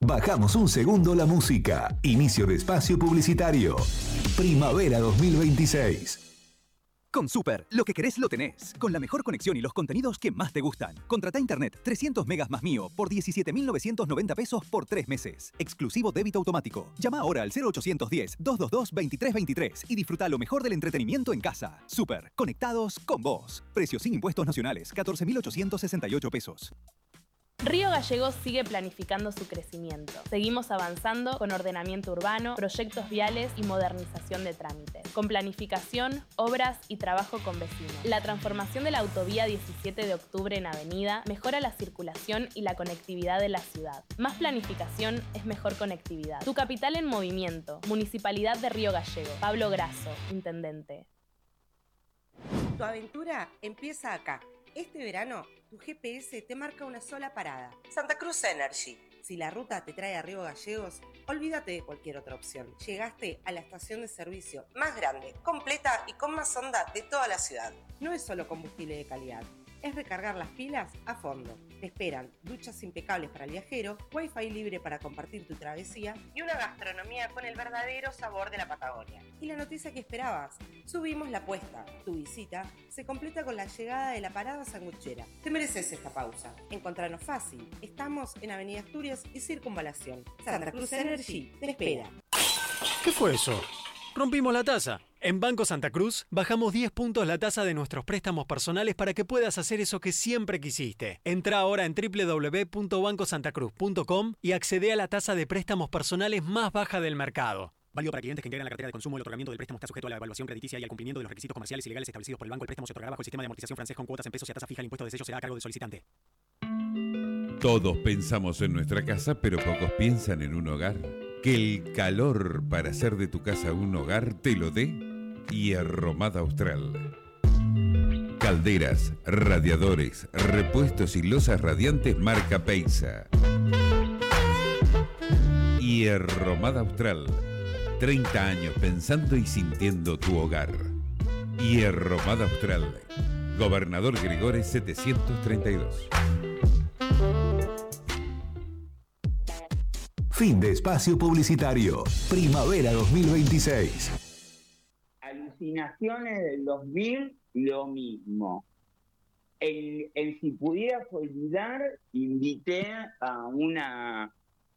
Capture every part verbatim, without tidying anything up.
Bajamos un segundo la música. Inicio de espacio publicitario. Primavera dos mil veintiséis. Con Super, lo que querés lo tenés. Con la mejor conexión y los contenidos que más te gustan. Contrata internet trescientos megas más mío por diecisiete mil novecientos noventa pesos por tres meses. Exclusivo débito automático. Llama ahora al cero ochocientos diez, doscientos veintidós, veintitrés veintitrés y disfruta lo mejor del entretenimiento en casa. Super, conectados con vos. Precios sin impuestos nacionales, catorce mil ochocientos sesenta y ocho pesos. Río Gallegos sigue planificando su crecimiento. Seguimos avanzando con ordenamiento urbano, proyectos viales y modernización de trámites. Con planificación, obras y trabajo con vecinos. La transformación de la autovía diecisiete de octubre en avenida mejora la circulación y la conectividad de la ciudad. Más planificación es mejor conectividad. Tu capital en movimiento. Municipalidad de Río Gallegos. Pablo Grasso, intendente. Tu aventura empieza acá. Este verano, tu G P S te marca una sola parada. Santa Cruz Energy. Si la ruta te trae a Río Gallegos, olvídate de cualquier otra opción. Llegaste a la estación de servicio más grande, completa y con más onda de toda la ciudad. No es solo combustible de calidad, es recargar las pilas a fondo. Te esperan duchas impecables para el viajero, wifi libre para compartir tu travesía y una gastronomía con el verdadero sabor de la Patagonia. Y la noticia que esperabas, subimos la apuesta. Tu visita se completa con la llegada de la parada sanguchera. Te mereces esta pausa. Encontranos fácil. Estamos en Avenida Asturias y Circunvalación. Santa Cruz Energy te espera. ¿Qué fue eso? Rompimos la taza. En Banco Santa Cruz bajamos diez puntos la tasa de nuestros préstamos personales para que puedas hacer eso que siempre quisiste. Entra ahora en doble u doble u doble u punto banco santa cruz punto com y accede a la tasa de préstamos personales más baja del mercado. Válido para clientes que integran la cartera de consumo. El otorgamiento del préstamo está sujeto a la evaluación crediticia y al cumplimiento de los requisitos comerciales y legales establecidos por el banco. El préstamo se otorgará bajo el sistema de amortización francés con cuotas en pesos y a tasa fija. El impuesto de sello será a cargo del solicitante. Todos pensamos en nuestra casa, pero pocos piensan en un hogar. Que el calor para hacer de tu casa un hogar te lo dé Hierromad Austral. Calderas, radiadores, repuestos y losas radiantes marca Peisa. Hierromad Austral. treinta años pensando y sintiendo tu hogar. Hierromad Austral. Gobernador Gregores setecientos treinta y dos. Fin de espacio publicitario. Primavera dos mil veintiséis. Alucinaciones del dos mil, lo mismo. El, el Si Pudieras Olvidar, invité a una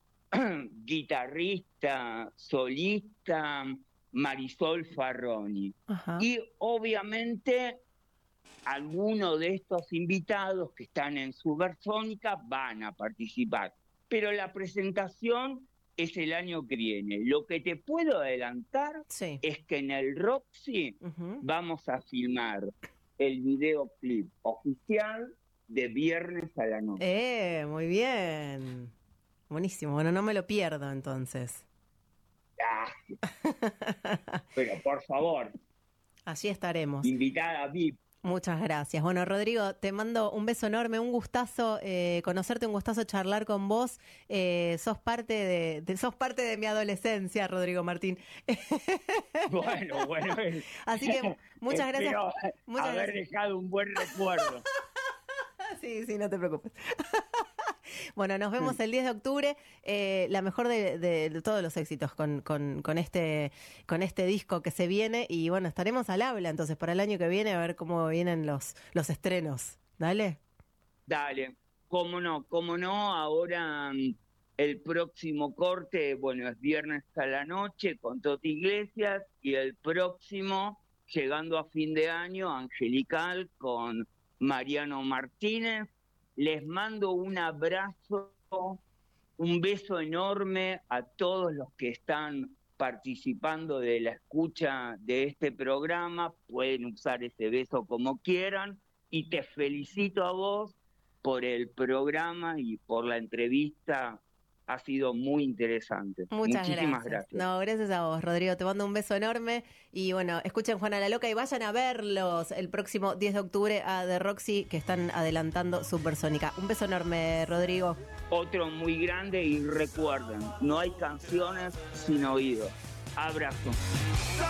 guitarrista, solista, Marisol Farroni. Ajá. Y obviamente algunos de estos invitados que están en Supersónica van a participar. Pero la presentación es el año que viene. Lo que te puedo adelantar sí. es que en el Roxy uh-huh. vamos a filmar el videoclip oficial de Viernes a la Noche. Eh, muy bien. Buenísimo. Bueno, no me lo pierdo entonces. Ah, pero por favor. Allí estaremos. Invitada V I P. Muchas gracias. Bueno, Rodrigo, te mando un beso enorme, un gustazo eh, conocerte, un gustazo charlar con vos. Eh, sos parte de, de sos parte de mi adolescencia, Rodrigo Martín. Bueno, bueno. Así que muchas gracias. Muchas haber gracias. Dejado un buen recuerdo. Sí, sí, no te preocupes. Bueno, nos vemos el diez de octubre, eh, la mejor de, de, de todos los éxitos con, con, con, este, con este disco que se viene y bueno, estaremos al habla entonces para el año que viene a ver cómo vienen los, los estrenos. Dale. Dale, cómo no, cómo no, ahora el próximo corte, bueno, es Viernes a la Noche con Toti Iglesias y el próximo, llegando a fin de año, Angelical con Mariano Martínez. Les mando un abrazo, un beso enorme a todos los que están participando de la escucha de este programa. Pueden usar ese beso como quieran. Y te felicito a vos por el programa y por la entrevista. Ha sido muy interesante. Muchas Muchísimas gracias. gracias. No, gracias a vos, Rodrigo. Te mando un beso enorme. Y bueno, escuchen Juana la Loca y vayan a verlos el próximo diez de octubre a The Roxy, que están adelantando Supersónica. Un beso enorme, Rodrigo. Otro muy grande y recuerden, no hay canciones sin oído. Abrazo.